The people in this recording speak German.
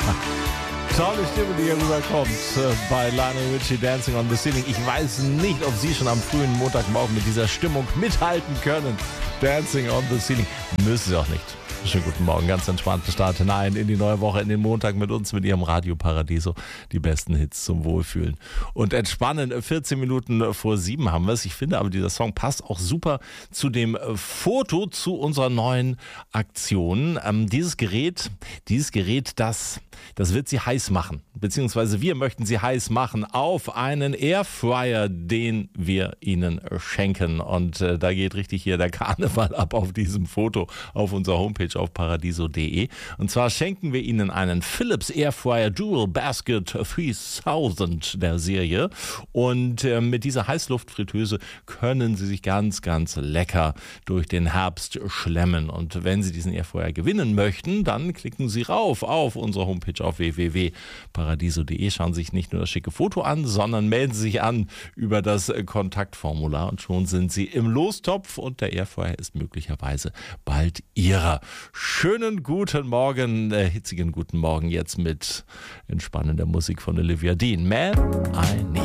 Tolle Stimme, die hier rüberkommt bei Lionel Richie, Dancing on the Ceiling. Ich weiß nicht, ob Sie schon am frühen Montagmorgen mit dieser Stimmung mithalten können. Dancing on the Ceiling. Müssen Sie auch nicht. Schönen guten Morgen, ganz entspannten Start hinein in die neue Woche, in den Montag mit uns, mit Ihrem Radio Paradiso. Die besten Hits zum Wohlfühlen und entspannen. 14 Minuten vor 7 haben wir es. Ich finde aber, dieser Song passt auch super zu dem Foto, zu unserer neuen Aktion. Dieses Gerät, das wird Sie heiß machen. Beziehungsweise wir möchten Sie heiß machen auf einen Airfryer, den wir Ihnen schenken. Und da geht richtig hier der Karneval ab auf diesem Foto auf unserer Homepage auf paradiso.de. Und zwar schenken wir Ihnen einen Philips Airfryer Dual Basket 3000 der Serie. Und mit dieser Heißluftfritteuse können Sie sich ganz, ganz lecker durch den Herbst schlemmen. Und wenn Sie diesen Airfryer gewinnen möchten, dann klicken Sie rauf auf unsere Homepage auf www.paradiso.de. Schauen Sie sich nicht nur das schicke Foto an, sondern melden Sie sich an über das Kontaktformular und schon sind Sie im Lostopf und der Airfryer ist möglicherweise bald Ihrer. Schönen guten Morgen, hitzigen guten Morgen jetzt mit entspannender Musik von Olivia Dean. Man, I Need.